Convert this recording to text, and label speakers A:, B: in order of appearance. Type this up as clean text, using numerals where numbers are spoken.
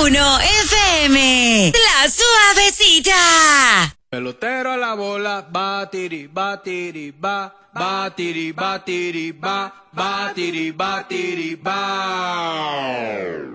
A: 1 FM. La Suavecita.
B: Pelotero a la bola, batiri, batiri, ba, batiri, batiri, ba, batiri, batiri, ba.